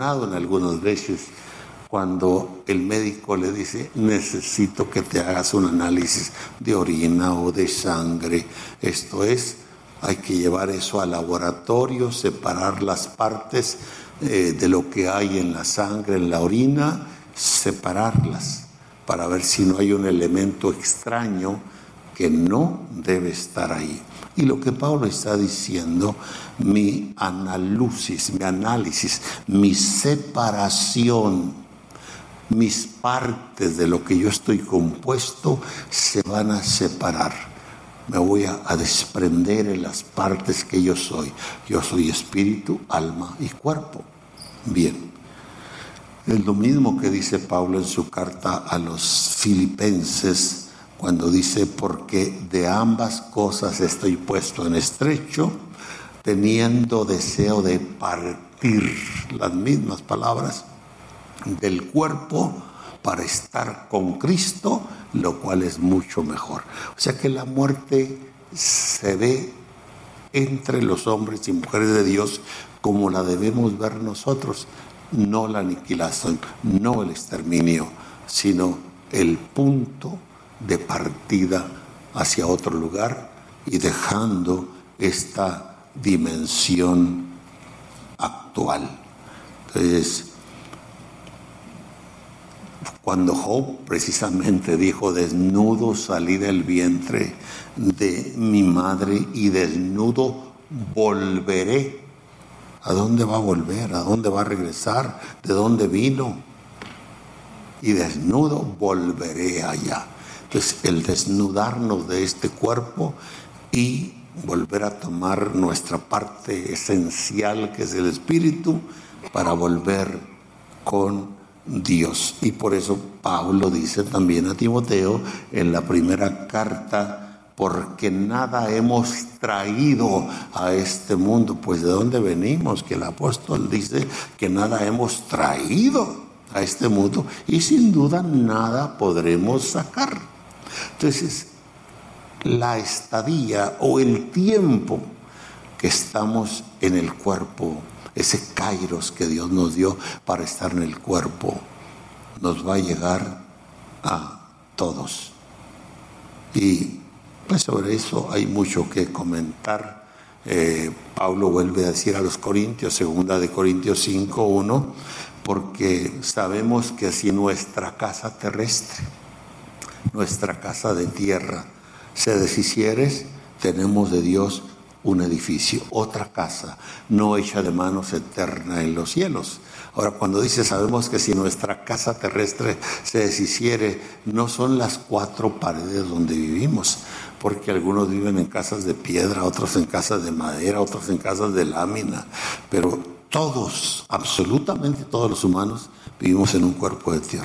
en algunas veces cuando el médico le dice: necesito que te hagas un análisis de orina o de sangre. Esto es, hay que llevar eso al laboratorio, separar las partes de lo que hay en la sangre, en la orina, separarlas para ver si no hay un elemento extraño que no debe estar ahí. Y lo que Pablo está diciendo, mi análisis, mi separación, mis partes de lo que yo estoy compuesto se van a separar. Me voy a desprender en las partes que yo soy. Yo soy espíritu, alma y cuerpo. Bien. Es lo mismo que dice Pablo en su carta a los Filipenses, cuando dice: porque de ambas cosas estoy puesto en estrecho, teniendo deseo de partir, las mismas palabras, del cuerpo para estar con Cristo, lo cual es mucho mejor. O sea que la muerte se ve entre los hombres y mujeres de Dios como la debemos ver nosotros, no la aniquilación, no el exterminio, sino el punto de partida hacia otro lugar y dejando esta dimensión actual. Entonces, cuando Job precisamente dijo: desnudo salí del vientre de mi madre y desnudo volveré. ¿A dónde va a volver? ¿A dónde va a regresar? ¿De dónde vino? Y desnudo volveré allá. Entonces, el desnudarnos de este cuerpo y volver a tomar nuestra parte esencial, que es el espíritu, para volver con Dios. Y por eso Pablo dice también a Timoteo en la primera carta: porque nada hemos traído a este mundo. Pues ¿de dónde venimos? Que el apóstol dice que nada hemos traído a este mundo y sin duda nada podremos sacar. Entonces, la estadía o el tiempo que estamos en el cuerpo, ese kairos que Dios nos dio para estar en el cuerpo, nos va a llegar a todos. Y pues sobre eso hay mucho que comentar. Pablo vuelve a decir a los Corintios, 2 Corintios 5:1, porque sabemos que si nuestra casa terrestre, nuestra casa de tierra, se deshiciere, tenemos de Dios un edificio, otra casa, no hecha de manos, eterna en los cielos. Ahora, cuando dice sabemos que si nuestra casa terrestre se deshiciere, no son las 4 paredes donde vivimos, porque algunos viven en casas de piedra, otros en casas de madera, otros en casas de lámina, pero todos, absolutamente todos los humanos, vivimos en un cuerpo de tierra.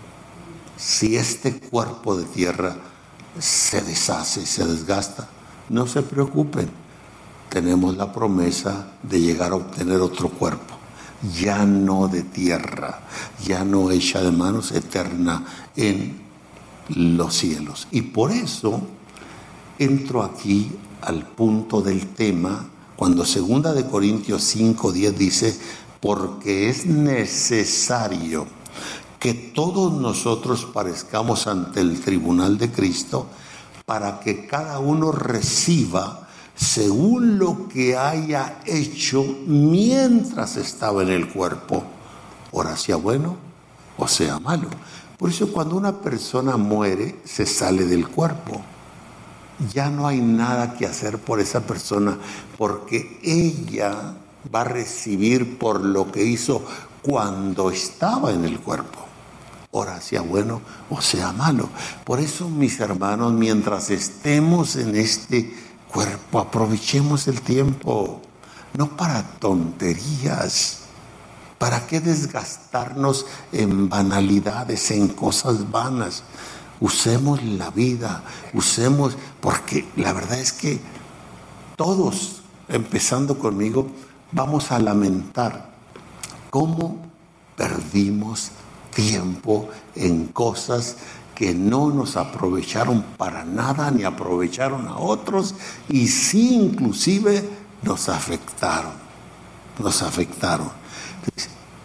Si este cuerpo de tierra se deshace, se desgasta, no se preocupen, tenemos la promesa de llegar a obtener otro cuerpo, ya no de tierra, ya no hecha de manos, eterna en los cielos. Y por eso entro aquí al punto del tema, cuando 2 Corintios 5:10 dice: porque es necesario que todos nosotros parezcamos ante el tribunal de Cristo, para que cada uno reciba según lo que haya hecho mientras estaba en el cuerpo, ora sea bueno o sea malo. Por eso cuando una persona muere, se sale del cuerpo. Ya no hay nada que hacer por esa persona, porque ella va a recibir por lo que hizo cuando estaba en el cuerpo, ora sea bueno o sea malo. Por eso, mis hermanos, mientras estemos en este cuerpo, aprovechemos el tiempo, no para tonterías. ¿Para qué desgastarnos en banalidades, en cosas vanas? Usemos la vida, porque la verdad es que todos, empezando conmigo, vamos a lamentar cómo perdimos tiempo en cosas que no nos aprovecharon para nada, ni aprovecharon a otros, y sí inclusive nos afectaron.